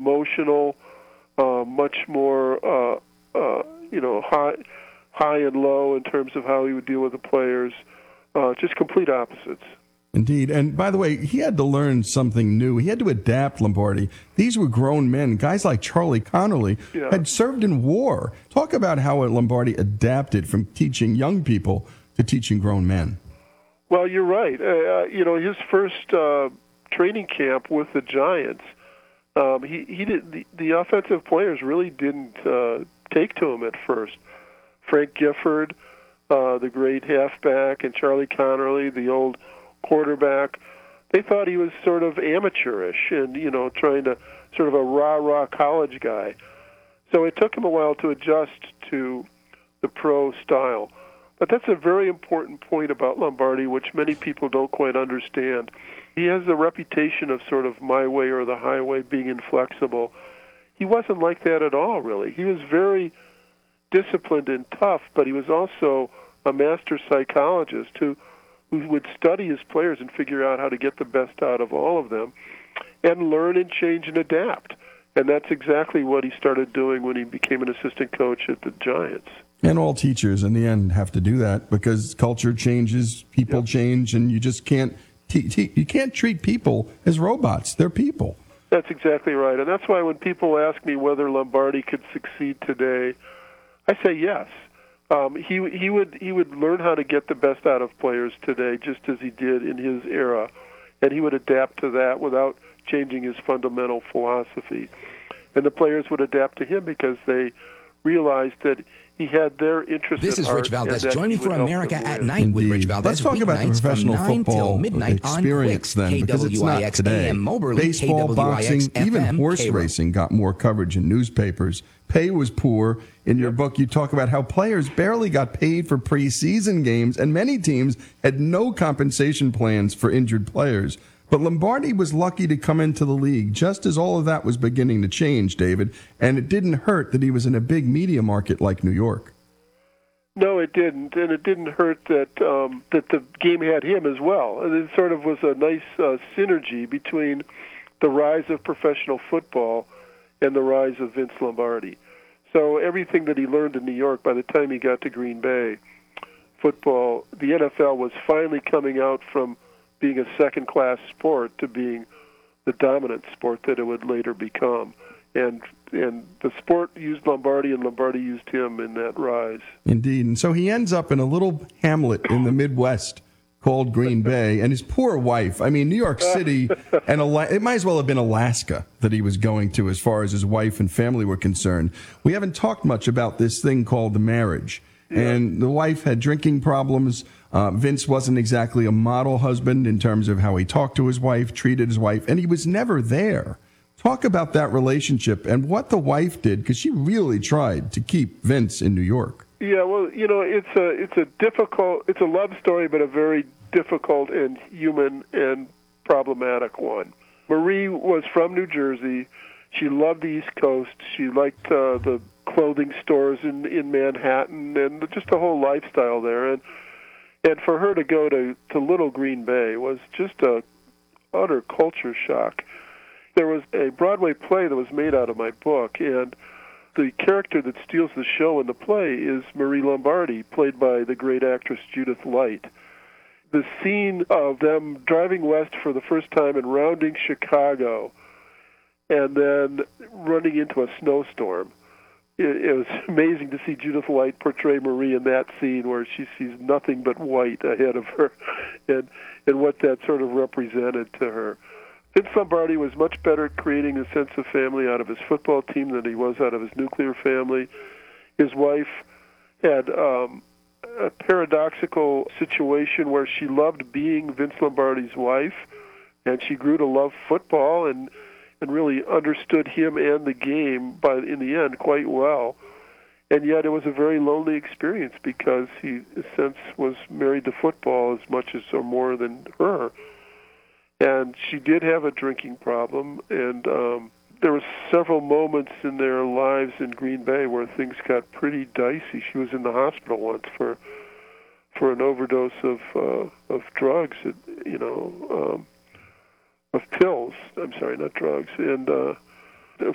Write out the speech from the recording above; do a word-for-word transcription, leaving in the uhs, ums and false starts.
emotional, uh, much more, uh, uh, you know, high, high and low in terms of how he would deal with the players. Uh, just complete opposites. Indeed. And by the way, he had to learn something new. He had to adapt, Lombardi. These were grown men. Guys like Charlie Connolly yeah. had served in war. Talk about how Lombardi adapted from teaching young people to teaching grown men. Well, you're right. Uh, you know, his first uh, training camp with the Giants, um, he, he did, the, the offensive players really didn't uh, take to him at first. Frank Gifford, uh, the great halfback, and Charlie Connolly, the old quarterback, they thought he was sort of amateurish and, you know, trying to sort of a rah-rah college guy. So it took him a while to adjust to the pro style. But that's a very important point about Lombardi, which many people don't quite understand. He has a reputation of sort of my way or the highway, being inflexible. He wasn't like that at all, really. He was very disciplined and tough, but he was also a master psychologist who who would study his players and figure out how to get the best out of all of them and learn and change and adapt. And that's exactly what he started doing when he became an assistant coach at the Giants. And all teachers, in the end, have to do that because culture changes, people yep. change, and you just can't te- te- you can't treat people as robots. They're people. That's exactly right. And that's why when people ask me whether Lombardi could succeed today, I say yes. Um, he he would he would learn how to get the best out of players today, just as he did in his era, and he would adapt to that without changing his fundamental philosophy. And the players would adapt to him because they realized that he had their interest This at is heart. Rich Valdez. And Join me for America at Night Indeed. with Rich Valdez. Let's talk about the professional football midnight experience on then, because it's not today. Moberly, Baseball, boxing, K W I X, even F M, horse K-Ro. racing got more coverage in newspapers. Pay was poor. In your book, you talk about how players barely got paid for preseason games, and many teams had no compensation plans for injured players. But Lombardi was lucky to come into the league just as all of that was beginning to change, David, and it didn't hurt that he was in a big media market like New York. No, it didn't, and it didn't hurt that um, that the game had him as well. And it sort of was a nice uh, synergy between the rise of professional football and the rise of Vince Lombardi. So everything that he learned in New York, by the time he got to Green Bay, football, the N F L was finally coming out from being a second-class sport to being the dominant sport that it would later become. And and the sport used Lombardi, and Lombardi used him in that rise. Indeed. And so he ends up in a little hamlet in the Midwest called Green Bay, and his poor wife. I mean, New York City, and Ala- it might as well have been Alaska that he was going to as far as his wife and family were concerned. We haven't talked much about this thing called the marriage. Yeah. And the wife had drinking problems. Uh, Vince wasn't exactly a model husband in terms of how he talked to his wife, treated his wife, and he was never there. Talk about that relationship and what the wife did, because she really tried to keep Vince in New York. Yeah, well, you know, it's a it's a difficult, it's a love story, but a very difficult and human and problematic one. Marie was from New Jersey. She loved the East Coast. She liked uh, the clothing stores in, in Manhattan and just the whole lifestyle there. And and for her to go to, to Little Green Bay was just a utter culture shock. There was a Broadway play that was made out of my book, and the character that steals the show in the play is Marie Lombardi, played by the great actress Judith Light. The scene of them driving west for the first time and rounding Chicago and then running into a snowstorm. It, it was amazing to see Judith Light portray Marie in that scene where she sees nothing but white ahead of her and, and what that sort of represented to her. Vince Lombardi was much better at creating a sense of family out of his football team than he was out of his nuclear family. His wife had um, a paradoxical situation where she loved being Vince Lombardi's wife, and she grew to love football and and really understood him and the game, by in the end, quite well. And yet it was a very lonely experience because he, in a sense, was married to football as much as or more than her. And she did have a drinking problem, and um, there were several moments in their lives in Green Bay where things got pretty dicey. She was in the hospital once for for an overdose of uh, of drugs, you know, um, of pills. I'm sorry, not drugs. And uh,